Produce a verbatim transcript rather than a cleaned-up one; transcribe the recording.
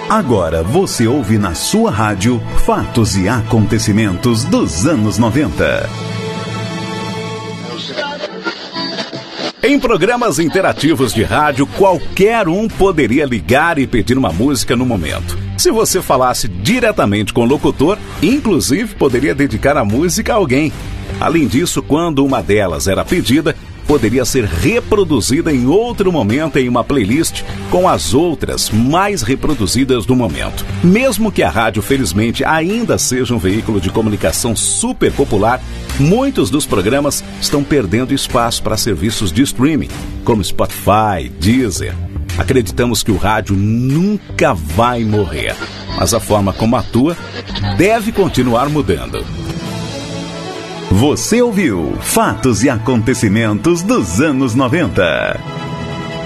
Agora você ouve na sua rádio fatos e acontecimentos dos anos noventa. Em programas interativos de rádio, qualquer um poderia ligar e pedir uma música no momento. Se você falasse diretamente com o locutor, inclusive poderia dedicar a música a alguém. Além disso, quando uma delas era pedida, poderia ser reproduzida em outro momento em uma playlist com as outras mais reproduzidas do momento. Mesmo que a rádio, felizmente, ainda seja um veículo de comunicação super popular, muitos dos programas estão perdendo espaço para serviços de streaming, como Spotify, Deezer. Acreditamos que o rádio nunca vai morrer, mas a forma como atua deve continuar mudando. Você ouviu Fatos e Acontecimentos dos anos noventa.